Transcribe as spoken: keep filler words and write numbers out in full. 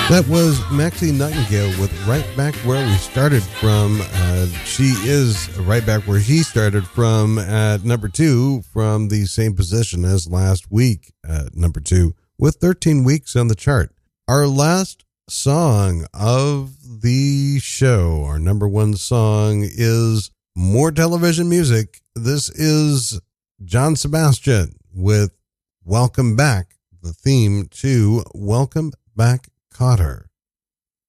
That was Maxine Nightingale with Right Back Where We Started From. Uh, she is right back where she started from at number two, from the same position as last week at number two, with thirteen weeks on the chart. Our last song of the show, our number one song, is more television music. This is John Sebastian with Welcome Back, the theme to Welcome Back, Kotter.